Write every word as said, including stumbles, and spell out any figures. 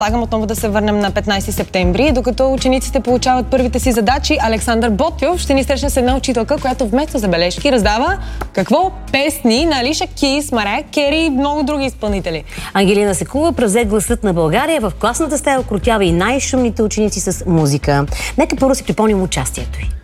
Предлагам отново да се върнем на петнайсети септември. Докато учениците получават първите си задачи, Александър Ботйов ще ни срещне с една учителка, която вместо забележки раздава какво? Песни на Алиша Кейс, Мария Кери и много други изпълнители. Ангелина Секулова превзе гласът на България. В класната стая окротява и най-шумните ученици с музика. Нека първо си припомним участието й.